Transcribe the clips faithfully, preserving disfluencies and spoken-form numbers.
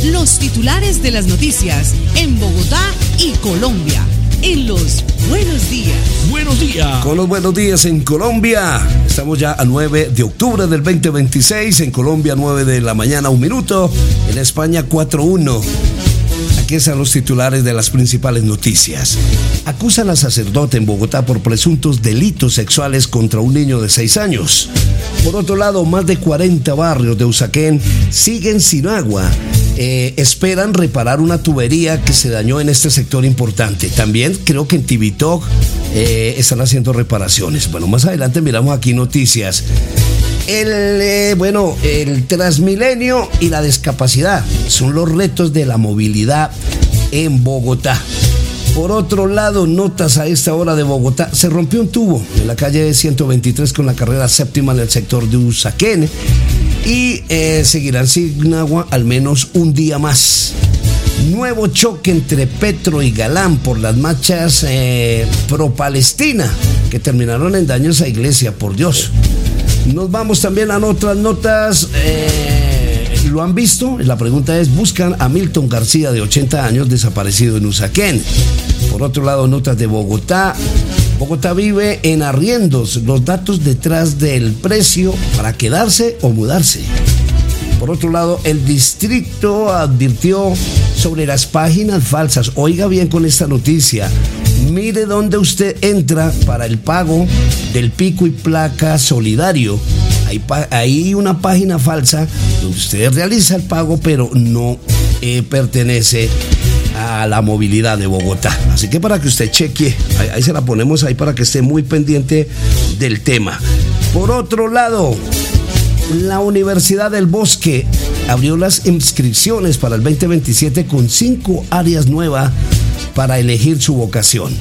Los titulares de las noticias en Bogotá y Colombia. En los buenos días. Buenos días. Con los buenos días en Colombia. Estamos ya a nueve de octubre del veinte veintiséis. En Colombia, nueve de la mañana, un minuto. En España, cuatro uno. Aquí están los titulares de las principales noticias. Acusan a sacerdote en Bogotá por presuntos delitos sexuales contra un niño de seis años. Por otro lado, más de cuarenta barrios de Usaquén siguen sin agua. Eh, esperan reparar una tubería que se dañó en este sector importante. También creo que en Tibitoc eh, están haciendo reparaciones. Bueno, más adelante miramos aquí noticias. El, eh, bueno, el Transmilenio y la discapacidad son los retos de la movilidad en Bogotá. Por otro lado, notas a esta hora de Bogotá. Se rompió un tubo en la calle ciento veintitrés con la carrera séptima en el sector de Usaquén. Y eh, seguirán sin agua al menos un día más. Nuevo choque entre Petro y Galán por las marchas eh, pro-Palestina que terminaron en daños a iglesia, por Dios. Nos vamos también a otras notas. Eh, ¿Lo han visto? La pregunta es: buscan a Milton García, de ochenta años, desaparecido en Usaquén. Por otro lado, notas de Bogotá. Bogotá vive en arriendos. Los datos detrás del precio para quedarse o mudarse. Por otro lado, el distrito advirtió sobre las páginas falsas. Oiga bien con esta noticia. Mire dónde usted entra para el pago del pico y placa solidario. Hay, hay una página falsa donde usted realiza el pago, pero no eh, pertenece a la movilidad de Bogotá. Así que para que usted chequee, ahí, ahí se la ponemos ahí para que esté muy pendiente del tema. Por otro lado, la Universidad del Bosque abrió las inscripciones para el veinte veintisiete con cinco áreas nuevas para elegir su vocación.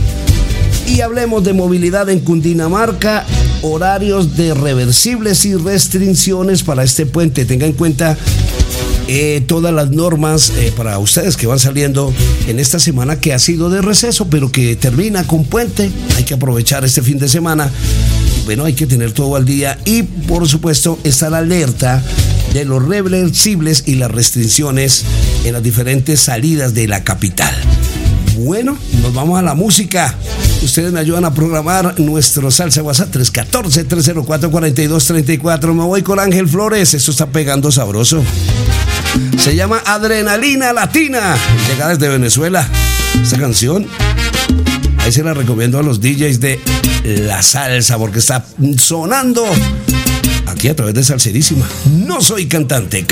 Y hablemos de movilidad en Cundinamarca, horarios de reversibles y restricciones para este puente. Tenga en cuenta eh, todas las normas eh, para ustedes que van saliendo en esta semana que ha sido de receso, pero que termina con puente. Hay que aprovechar este fin de semana. Bueno, hay que tener todo al día y, por supuesto, estar alerta de los reversibles y las restricciones en las diferentes salidas de la capital. Bueno, nos vamos a la música. Ustedes me ayudan a programar nuestro salsa WhatsApp tres uno cuatro, tres cero cuatro, cuatro dos tres cuatro. Me voy con Ángel Flores. Esto está pegando sabroso. Se llama Adrenalina Latina. Llega desde Venezuela. Esta canción, ahí se la recomiendo a los D Js de la salsa, porque está sonando aquí a través de Salserísima. No soy cantante.